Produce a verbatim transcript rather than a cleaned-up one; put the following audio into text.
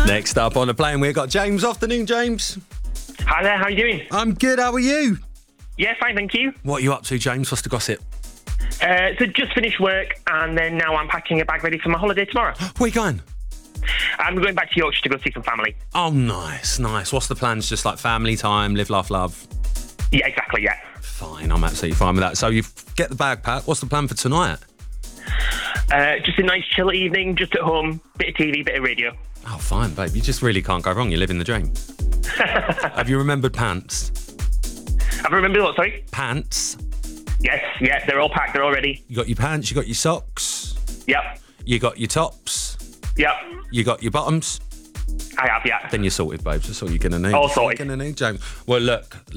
Next up on the plane, we've got James. Afternoon, James. Hi there, how are you doing? I'm good, how are you? Yeah, fine, thank you. What are you up to, James? What's the gossip? Uh, so just finished work, and then now I'm packing a bag ready for my holiday tomorrow. Where are you going? I'm going back to Yorkshire to go see some family. Oh, nice, nice. What's the plans? Just like family time, live, laugh, love? Yeah, exactly, yeah. Fine, I'm absolutely fine with that. So you get the bag packed. What's the plan for tonight? Uh, just a nice chill evening, just at home, bit of T V, bit of radio. Oh, fine, babe. You just really can't go wrong. You're living the dream. Have you remembered pants? Have I remembered what, sorry? Pants. Yes, yeah, they're all packed, they're all ready. You got your pants, you got your socks. Yep. You got your tops. Yep. You got your bottoms. I have, yeah. Then you're sorted, babes. That's all you're going to need. All sorted. You're going to need, James. Well, look,